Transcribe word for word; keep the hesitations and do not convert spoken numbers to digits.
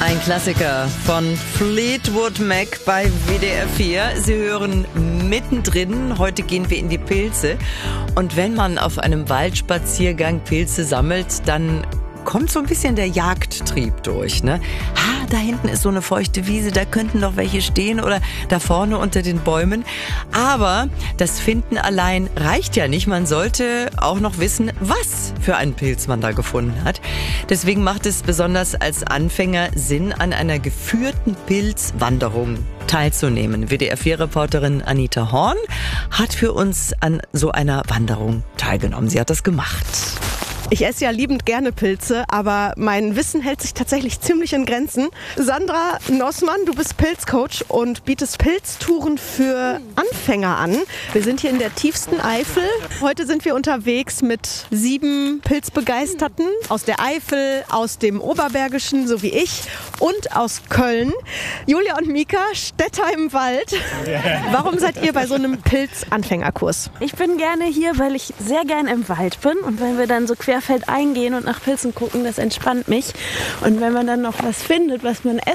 Ein Klassiker von Fleetwood Mac bei W D R vier. Sie hören mittendrin. Heute gehen wir in die Pilze. Und wenn man auf einem Waldspaziergang Pilze sammelt, dann kommt so ein bisschen der Jagdtrieb durch, ne? Ha, da hinten ist so eine feuchte Wiese, da könnten noch welche stehen oder da vorne unter den Bäumen. Aber das Finden allein reicht ja nicht. Man sollte auch noch wissen, was für einen Pilz man da gefunden hat. Deswegen macht es besonders als Anfänger Sinn, an einer geführten Pilzwanderung teilzunehmen. W D R vier Reporterin Anita Horn hat für uns an so einer Wanderung teilgenommen. Sie hat das gemacht. Ich esse ja liebend gerne Pilze, aber mein Wissen hält sich tatsächlich ziemlich in Grenzen. Sandra Nossmann, du bist Pilzcoach und bietest Pilztouren für Anfänger an. Wir sind hier in der tiefsten Eifel. Heute sind wir unterwegs mit sieben Pilzbegeisterten aus der Eifel, aus dem Oberbergischen, so wie ich, und aus Köln. Julia und Mika, Städter im Wald. Warum seid ihr bei so einem Pilzanfängerkurs? Ich bin gerne hier, weil ich sehr gerne im Wald bin und wenn wir dann so querfeldein gehen und nach Pilzen gucken, das entspannt mich. Und wenn man dann noch was findet, was man essen